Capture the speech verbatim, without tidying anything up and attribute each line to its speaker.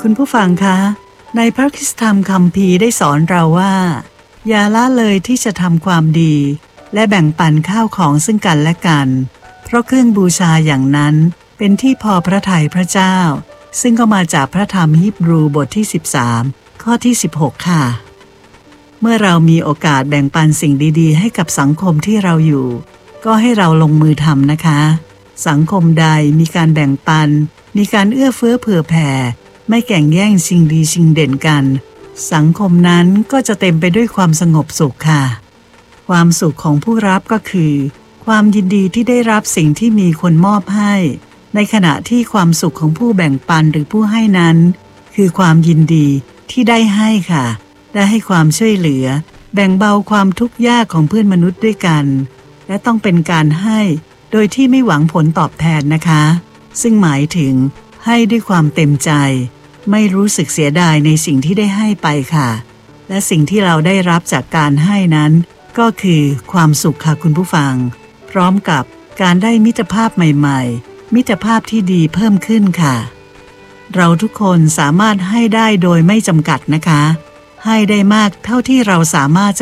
Speaker 1: คุณผู้ฟังคะในพระคริสตธรรมคัมภีร์ได้สอนเราว่าอย่าละเลยที่จะทำความดีและแบ่งปันข้าวของซึ่งกันและกันเพราะเครื่องบูชาอย่างนั้นเป็นที่พอพระทัยพระเจ้าซึ่งก็มาจากพระธรรมฮีบรูบทที่สิบสามข้อที่สิบหกค่ะเมื่อเรามีโอกาสแบ่งปันสิ่งดีๆให้กับสังคมที่เราอยู่ก็ให้เราลงมือทำนะคะสังคมใดมีการแบ่งปันมีการเอื้อเฟื้อเผื่อแผ่ไม่แข่งแย่งชิงดีชิงเด่นกันสังคมนั้นก็จะเต็มไปด้วยความสงบสุขค่ะความสุขของผู้รับก็คือความยินดีที่ได้รับสิ่งที่มีคนมอบให้ในขณะที่ความสุขของผู้แบ่งปันหรือผู้ให้นั้นคือความยินดีที่ได้ให้ค่ะได้ให้ความช่วยเหลือแบ่งเบาความทุกข์ยากของเพื่อนมนุษย์ด้วยกันและต้องเป็นการให้โดยที่ไม่หวังผลตอบแทนนะคะซึ่งหมายถึงให้ด้วยความเต็มใจไม่รู้สึกเสียดายในสิ่งที่ได้ให้ไปค่ะและสิ่งที่เราได้รับจากการให้นั้นก็คือความสุขค่ะคุณผู้ฟังพร้อมกับการได้มิตรภาพใหม่ๆมิตรภาพที่ดีเพิ่มขึ้นค่ะเราทุกคนสามารถให้ได้โดยไม่จำกัดนะคะให้ได้มากเท่าที่เราสามารถจะ